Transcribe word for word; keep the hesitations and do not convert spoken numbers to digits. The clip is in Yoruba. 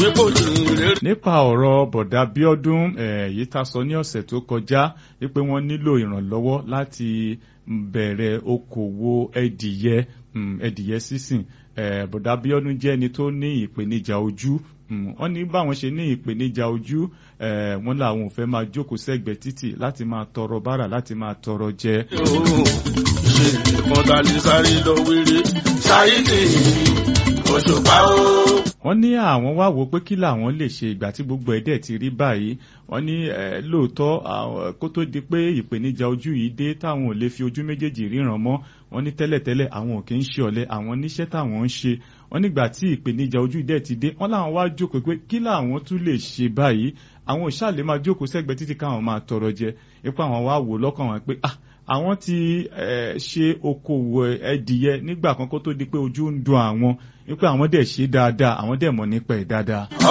wípò ní rere. nípa ọ̀rọ̀ bọ̀dá Bíọ́dún èyí tá a sọ ní ọ̀sẹ̀ tó kọjá wípé wọ́n nílò ìrànlọ́wọ́ láti bẹ̀rẹ̀ okòwò ẹdìyẹ ẹdìyẹ sísìn bọ̀dá Bíọ́dún jẹ́ ẹni tó ní ìpèníjà ojú wọ́n ní báwọn ṣe ní ìpèníjà ojú wọ́n làwọn ò fẹ́ máa jókòó sẹ́gbẹ̀ẹ́ títì láti máa tọrọ bárà láti máa tọrọ jẹ. ṣe ìmọ̀ta ní sáré lọ wéré ṣáyídì òṣùpá o. wọ́n ní àwọn wá wò pé kí làwọn lè ṣe ìgbà tí gbogbo ẹ̀dẹ̀ ti rí báyìí wọ́n ní lóòótọ́ kó tó di pé ìpèníjà ojú yìí dé táwọn ò lè fi ojú méjèèjì ríran mọ́ wọ́n ní tẹ́lẹ̀tẹ́lẹ̀ àwọn ò kì í ṣe ọ̀lẹ àwọn níṣẹ́ táwọn ń ṣe wọ́n nígbà tí ìpèníjà ojú ìdẹ̀ ti dé wọ́n láwọn wá jókòó pé kí làwọn tún lè ṣe báyìí àwọn òṣàlẹ̀ máa jókòó sẹ́gbẹ̀ẹ́ títí káwọn máa tọrọ jẹ ipá àwọn wá wò lọ́kàn wọn pé ah àwọn ti ṣe okòwò ẹdìyẹ nígbà kan kó tó di pé ojú ń dùn àwọn wípé àwọn dẹ̀ ṣe dáadáa àwọn dẹ̀ mọ̀ nípa ẹ̀ dáadáa.